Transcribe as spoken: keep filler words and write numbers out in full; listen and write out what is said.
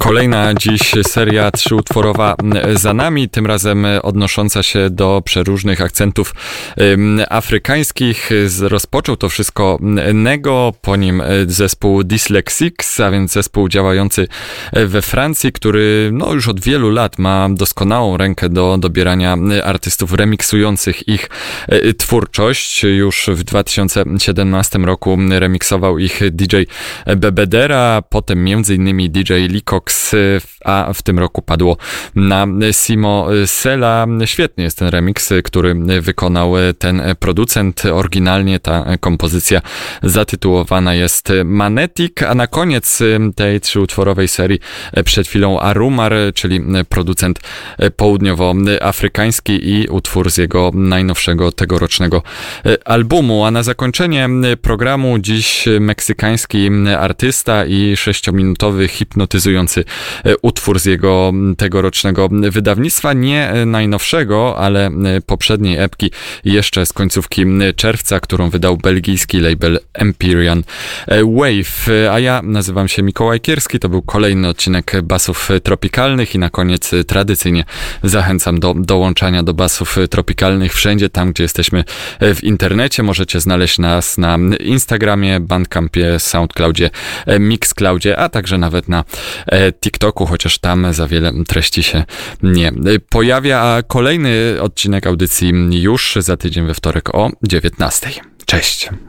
Kolejna dziś seria trzyutworowa za nami, tym razem odnosząca się do przeróżnych akcentów afrykańskich. Rozpoczął to wszystko Nego, po nim zespół Dyslexics, a więc zespół działający we Francji, który no, już od wielu lat ma doskonałą rękę do dobierania artystów remiksujących ich twórczość. Już w dwa tysiące siedemnastym roku remiksował ich D J Bebedera, potem między innymi D J Lee Cox, a w tym roku padło na Simo Sela. Świetny jest ten remix, który wykonał ten producent. Oryginalnie ta kompozycja zatytułowana jest Manetic, a na koniec tej trzyutworowej serii przed chwilą Arumar, czyli producent południowoafrykański i utwór z jego najnowszego tegorocznego albumu. A na zakończenie programu dziś meksykański artysta i sześciominutowy hipnotyzujący utwór z jego tegorocznego wydawnictwa, nie najnowszego, ale poprzedniej epki jeszcze z końcówki czerwca, którą wydał belgijski label Empyrean Wave. A ja nazywam się Mikołaj Kierski, to był kolejny odcinek Basów Tropikalnych i na koniec tradycyjnie zachęcam do dołączania do Basów Tropikalnych wszędzie tam, gdzie jesteśmy w internecie. Możecie znaleźć nas na Instagramie, Bandcampie, Soundcloudzie, Mixcloudzie, a także nawet na TikToku, chociaż tam za wiele treści się nie pojawia. A kolejny odcinek audycji już za tydzień we wtorek o dziewiętnastej. Cześć!